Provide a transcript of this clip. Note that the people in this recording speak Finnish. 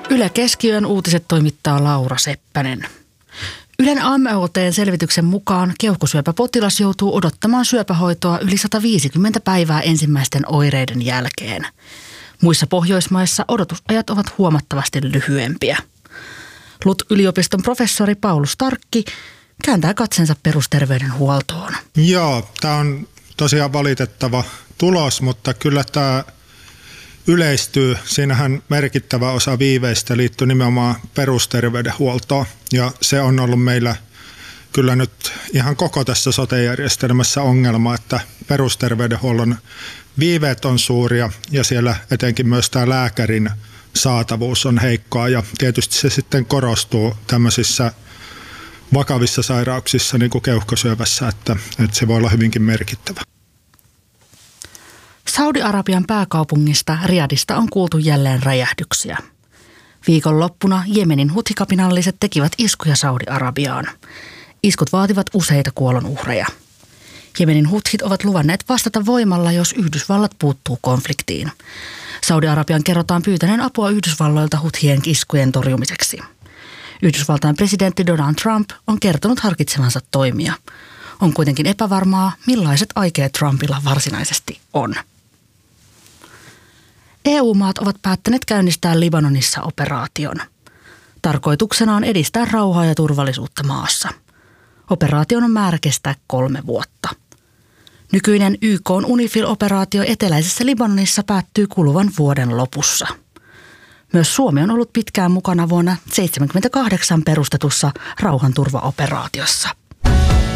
Yle Keskiyön uutiset toimittaa Laura Seppänen. Ylen AMOT-selvityksen mukaan keuhkosyöpäpotilas joutuu odottamaan syöpähoitoa yli 150 päivää ensimmäisten oireiden jälkeen. Muissa Pohjoismaissa odotusajat ovat huomattavasti lyhyempiä. LUT-yliopiston professori Paulus Tarkki kääntää katsensa perusterveydenhuoltoon. Joo, tämä on tosiaan valitettava tulos, mutta kyllä tämä yleistyy. Siinähän merkittävä osa viiveistä liittyy nimenomaan perusterveydenhuoltoon ja se on ollut meillä kyllä nyt ihan koko tässä sote-järjestelmässä ongelma, että perusterveydenhuollon viiveet on suuria ja siellä etenkin myös tämä lääkärin saatavuus on heikkoa ja tietysti se sitten korostuu tämmöisissä vakavissa sairauksissa niin kuin keuhkosyövässä, että se voi olla hyvinkin merkittävä. Saudi-Arabian pääkaupungista Riyadista on kuultu jälleen räjähdyksiä. Viikonloppuna Jemenin huthikapinalliset tekivät iskuja Saudi-Arabiaan. Iskut vaativat useita kuolonuhreja. Jemenin huthit ovat luvanneet vastata voimalla, jos Yhdysvallat puuttuu konfliktiin. Saudi-Arabian kerrotaan pyytäneen apua Yhdysvalloilta huthien iskujen torjumiseksi. Yhdysvaltain presidentti Donald Trump on kertonut harkitsevansa toimia. On kuitenkin epävarmaa, millaiset aikeet Trumpilla varsinaisesti on. EU-maat ovat päättäneet käynnistää Libanonissa operaation. Tarkoituksena on edistää rauhaa ja turvallisuutta maassa. Operaation on määrä kestää 3 vuotta. Nykyinen YK:n UNIFIL-operaatio eteläisessä Libanonissa päättyy kuluvan vuoden lopussa. Myös Suomi on ollut pitkään mukana vuonna 1978 perustetussa rauhanturvaoperaatiossa.